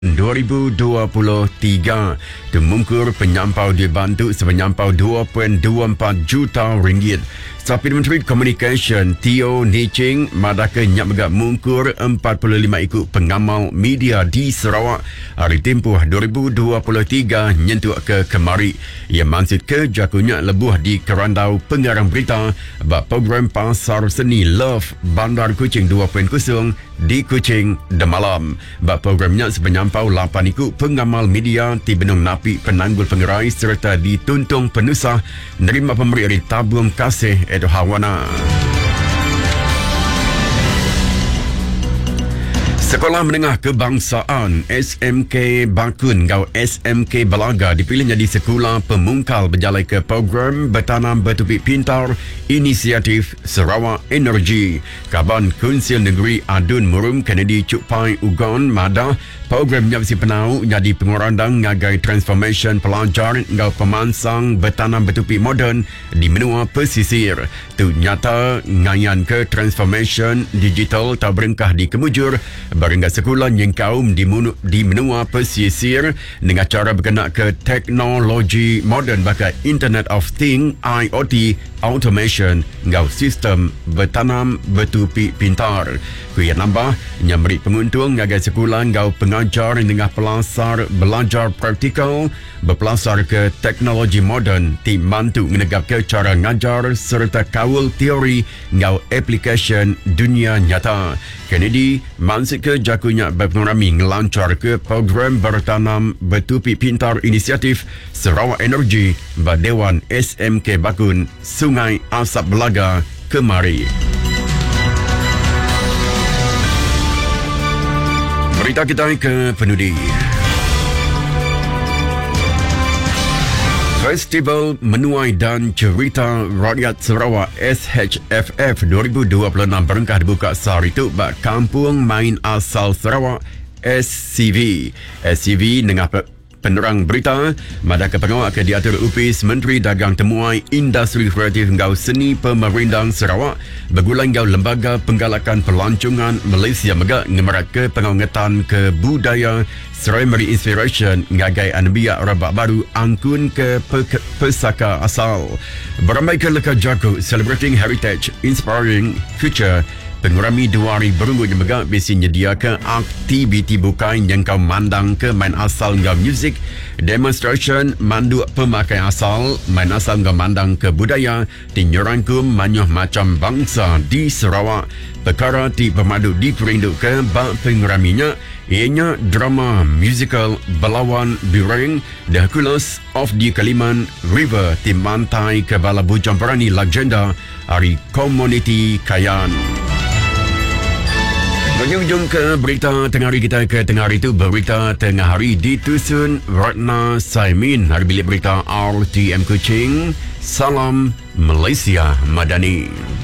2023 Temungkur penyampau dibantu sepenyampau 2.24 juta ringgit. Sapi Menteri Komunikasi Teo Nicing madaka nyak megak mungkur 45 ikut pengamal media di Sarawak hari tempoh 2023 nyentuk ke kemari. Ia maksud ke jakunya lebuh di kerandau pengarang berita bak program pasar seni Love Bandar Kuching 2.0 di Kuching Demalam. Bak programnya sepenyampau 8 ikut pengamal media di Benung Napi penanggul pengerai serta di Tuntung Penusah nerima pemberi dari tabung kasih Edo Hawana. Sekolah Menengah Kebangsaan SMK Bakun atau SMK Belaga dipilih jadi sekolah pemungkal berjalai ke program bertanam bertupik pintar inisiatif Sarawak Energy. Kaban Konsil Negeri Adun Murum Kennedy Cukpai Ugon Mada programnya si penau jadi pengurandang ngagai transformation pelajar ngau pemansang bertanam bertupik moden di menua pesisir. Tu nyata ngayan ke transformation digital tak berengkah di kemujur barangga sekolah yang kaum di menua pesisir dengan cara berkenak ke teknologi moden bakal Internet of Things IoT automation ngau sistem bertanam bertupik pintar. Kuya nambah nyamri penguntung ngagai sekolah ngau pengajar dengan pelasar belajar praktikal berpelasar ke teknologi moden ti mantu menegap ke cara ngajar serta kawal teori ngau application dunia nyata. Kennedy maksud ke jakunya berpengarami ngelancar ke program bertanam bertupik pintar inisiatif Sarawak Energy Dewan SMK Bakun Sungai Asap Belaga kemari. Berita kita ke penudi. Festival Menuai dan Cerita Rakyat Sarawak SHFF 2026 berengkah dibuka sehari itu bak Kampung Main Asal Sarawak SCV. SCV dengan penerang berita madaka pengawal akan diatur UPIS Menteri Dagang Temuai Industri Kreatif Ngau Seni Pemerintang Sarawak bergulang ngau Lembaga Penggalakan Pelancongan Malaysia megak ngemerat ke pengawetan ke budaya serai meri inspiration ngagai anbiak rabak baru angkun ke pesaka asal beramai ke leka jago celebrating heritage inspiring future. Pengurami 2 hari berunggut yang megak besi nyediakan aktiviti bukan yang kau mandang ke main asal ngau music demonstration mandu pemakai asal main asal ngau mandang ke budaya di nyorangkum manyuh macam bangsa di Sarawak. Perkara ti pemadu diperindu ke bak penguraminya ianya drama musical Belawan Bireng The Hercules of the Kaliman River di Mantai ke Bala Bujang Perani Legenda hari Komuniti Kayan. Menjunjung ke berita tengah hari kita ke tengah hari itu berita tengah hari ditusun Ratna Saimin hari bilik berita RTM Kuching. Salam Malaysia Madani.